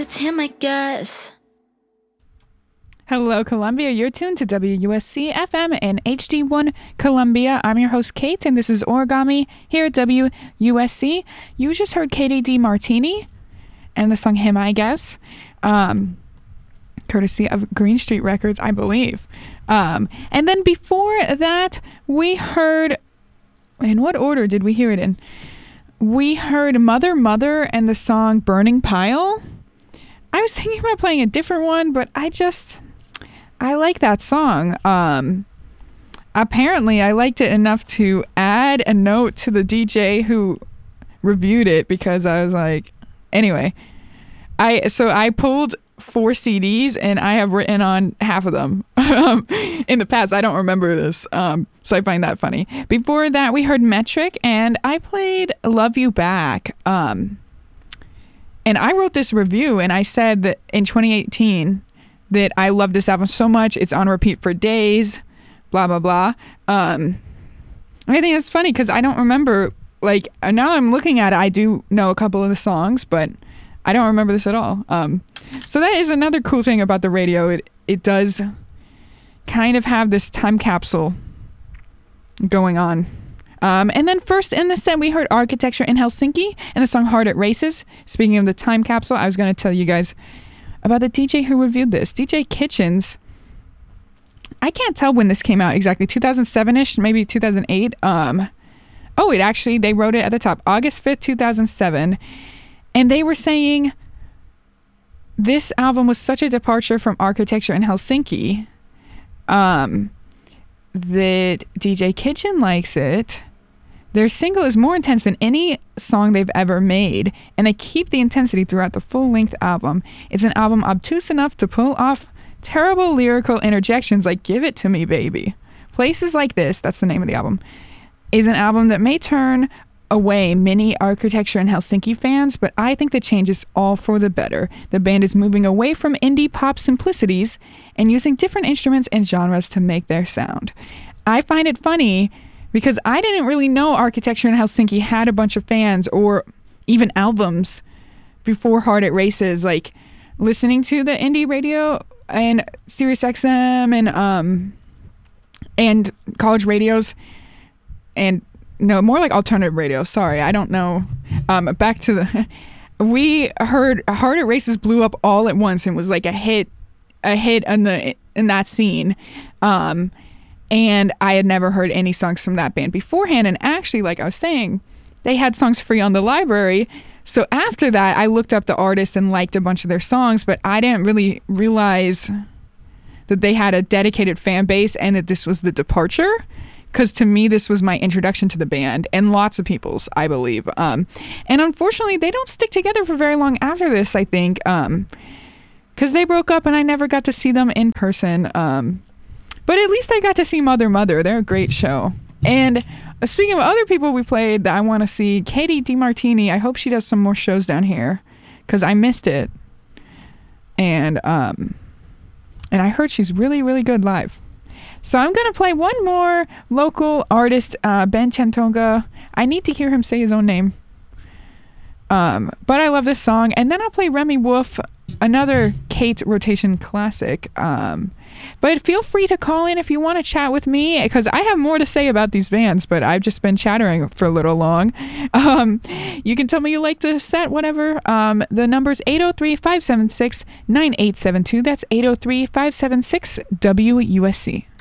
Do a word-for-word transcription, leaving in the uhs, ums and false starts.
it's him, I guess. Hello, Columbia. You're tuned to W U S C F M and H D one Columbia. I'm your host, Kate, and this is Origami here at W U S C. You just heard Katie DeMartini and the song Him, I Guess, um, courtesy of Green Street Records, I believe. Um, and then before that, we heard... In what order did we hear it in? We heard Mother Mother and the song Burning Pile. I was thinking about playing a different one, but I just... I like that song. Um, apparently, I liked it enough to add a note to the D J who reviewed it because I was like, anyway, I so I pulled four C Ds and I have written on half of them in the past. I don't remember this, um, so I find that funny. Before that, we heard Metric and I played Love You Back. Um, and I wrote this review and I said that in twenty eighteen. That I love this album so much. It's on repeat for days, blah, blah, blah. Um, I think it's funny because I don't remember, like, now I'm looking at it, I do know a couple of the songs, but I don't remember this at all. Um, so that is another cool thing about the radio. It, it does kind of have this time capsule going on. Um, and then first in the set, we heard Architecture in Helsinki and the song Heart at Races. Speaking of the time capsule, I was going to tell you guys about the D J who reviewed this. D J Kitchens. I can't tell when this came out exactly. two thousand seven-ish, maybe two thousand eight. Um, oh, it actually, they wrote it at the top. August fifth, two thousand seven. And they were saying this album was such a departure from Architecture in Helsinki um, that D J Kitchen likes it. Their single is more intense than any song they've ever made, and they keep the intensity throughout the full-length album. It's an album obtuse enough to pull off terrible lyrical interjections like Give It To Me, Baby. Places Like This, that's the name of the album, is an album that may turn away many Architecture in Helsinki fans, but I think the change is all for the better. The band is moving away from indie pop simplicities and using different instruments and genres to make their sound. I find it funny because I didn't really know Architecture in Helsinki had a bunch of fans or even albums before Heart at Races. Like listening to the indie radio and Sirius X M and um and college radios and no more like alternative radio. Sorry, I don't know. Um, back to the we heard Heart at Races blew up all at once and was like a hit, a hit in the in that scene. Um, And I had never heard any songs from that band beforehand. And actually, like I was saying, they had songs free on the library. So after that, I looked up the artists and liked a bunch of their songs, but I didn't really realize that they had a dedicated fan base and that this was the departure. Because to me, this was my introduction to the band and lots of people's, I believe. Um, and unfortunately, they don't stick together for very long after this, I think. Um, because they broke up and I never got to see them in person. Um, But at least I got to see Mother Mother. They're a great show. And speaking of other people we played that I want to see, Katie DeMartini, I hope she does some more shows down here because I missed it. And um, and I heard she's really, really good live. So I'm going to play one more local artist, uh, Ben Chantonga. I need to hear him say his own name. Um, but I love this song. And then I'll play Remy Wolf, another Kate rotation classic. Um, but feel free to call in if you want to chat with me because I have more to say about these bands, but I've just been chattering for a little long. Um, you can tell me you like the set, whatever. Um, the number's eight oh three, five seven six, nine eight seven two. That's eight oh three, five seven six, W U S C.